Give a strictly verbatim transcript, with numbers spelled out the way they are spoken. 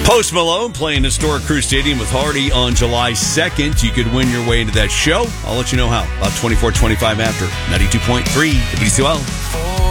Post Malone playing historic Crew Stadium with Hardy on July second. You could win your way into that show. I'll let you know how. About twenty-four twenty-five after. ninety-two point three W C L.